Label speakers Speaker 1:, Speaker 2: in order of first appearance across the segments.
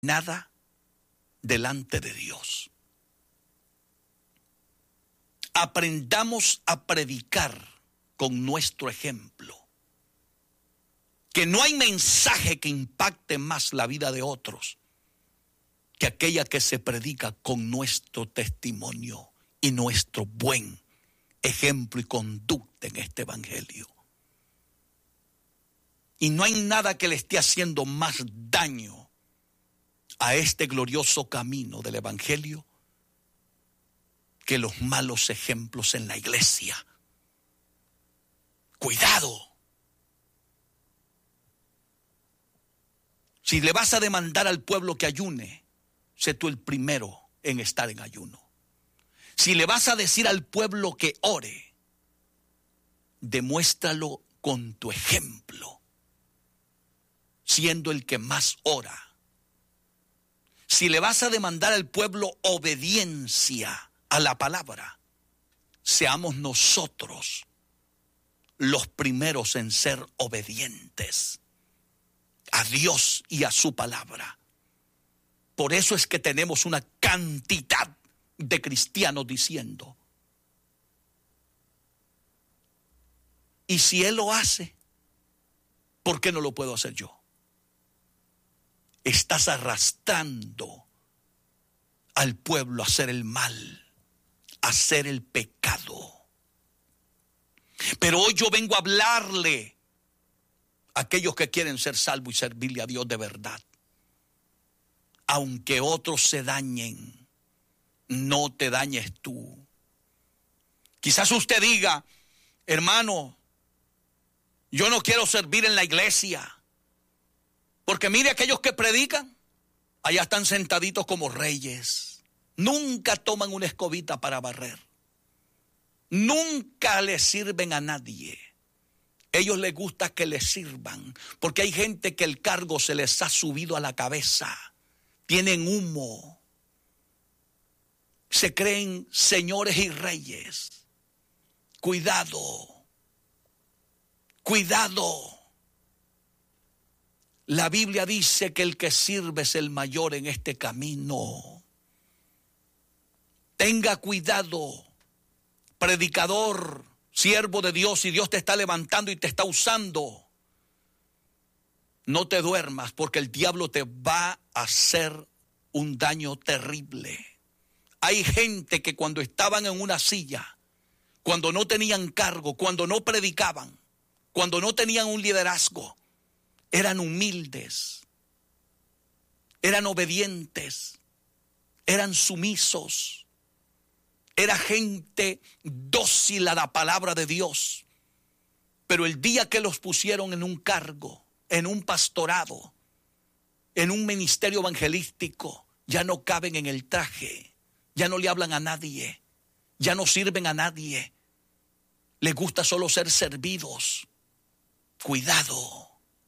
Speaker 1: nada delante de Dios. Aprendamos a predicar con nuestro ejemplo. Que no hay mensaje que impacte más la vida de otros que aquella que se predica con nuestro testimonio y nuestro buen ejemplo y conducta en este evangelio. Y no hay nada que le esté haciendo más daño a este glorioso camino del evangelio que los malos ejemplos en la iglesia. Cuidado. Si le vas a demandar al pueblo que ayune, sé tú el primero en estar en ayuno. Si le vas a decir al pueblo que ore, demuéstralo con tu ejemplo, siendo el que más ora. Si le vas a demandar al pueblo obediencia a la palabra, seamos nosotros los primeros en ser obedientes a Dios y a su palabra. Por eso es que tenemos una cantidad de cristianos diciendo, y si Él lo hace, ¿por qué no lo puedo hacer yo? Estás arrastrando al pueblo a hacer el mal, a hacer el pecado. Pero hoy yo vengo a hablarle a aquellos que quieren ser salvos y servirle a Dios de verdad. Aunque otros se dañen, no te dañes tú. Quizás usted diga, hermano, yo no quiero servir en la iglesia. Porque mire, aquellos que predican, allá están sentaditos como reyes. Nunca toman una escobita para barrer. Nunca le sirven a nadie. Ellos les gusta que les sirvan, porque hay gente que el cargo se les ha subido a la cabeza. Tienen humo. Se creen señores y reyes. Cuidado. Cuidado. La Biblia dice que el que sirve es el mayor en este camino. Tenga cuidado, predicador, siervo de Dios, si Dios te está levantando y te está usando. No te duermas, porque el diablo te va a hacer un daño terrible. Hay gente que cuando estaban en una silla, cuando no tenían cargo, cuando no predicaban, cuando no tenían un liderazgo, eran humildes, eran obedientes, eran sumisos, era gente dócil a la palabra de Dios. Pero el día que los pusieron en un cargo, en un pastorado, en un ministerio evangelístico, ya no caben en el traje, ya no le hablan a nadie, ya no sirven a nadie, les gusta solo ser servidos. Cuidado.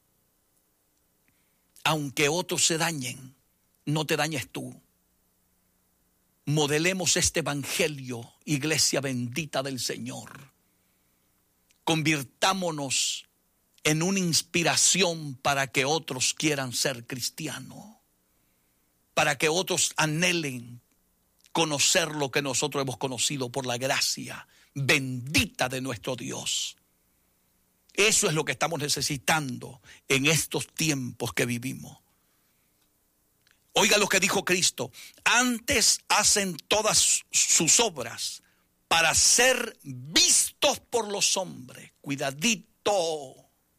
Speaker 1: Aunque otros se dañen, no te dañes tú. Modelemos este evangelio, iglesia bendita del Señor. Convirtámonos en una inspiración para que otros quieran ser cristianos, para que otros anhelen conocer lo que nosotros hemos conocido por la gracia bendita de nuestro Dios. Eso es lo que estamos necesitando en estos tiempos que vivimos. Oiga lo que dijo Cristo: antes hacen todas sus obras para ser vistos por los hombres. Cuidadito.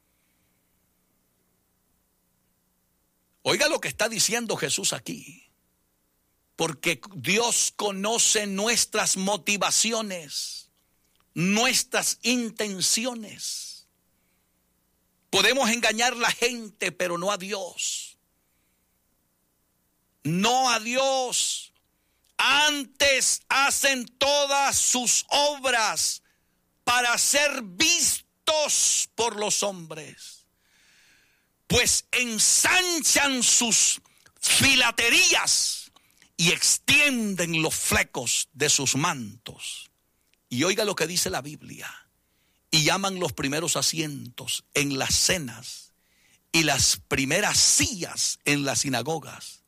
Speaker 1: Oiga lo que está diciendo Jesús aquí. Porque Dios conoce nuestras motivaciones, nuestras intenciones. Podemos engañar a la gente, pero no a Dios. No a Dios. Antes hacen todas sus obras para ser vistos por los hombres, pues ensanchan sus filaterías y extienden los flecos de sus mantos. Y oiga lo que dice la Biblia: y llaman los primeros asientos en las cenas y las primeras sillas en las sinagogas